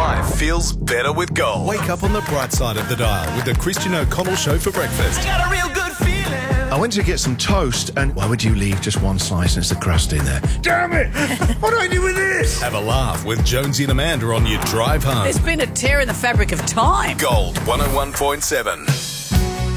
Life feels better with Gold. Wake up on the bright side of the dial with the Christian O'Connell Show for breakfast. I got a real good feeling. I went to get some toast, and why would you leave just one slice and it's the crust in there? Damn it! What do I do with this? Have a laugh with Jonesy and Amanda on your drive home. There's been a tear in the fabric of time. Gold 101.7.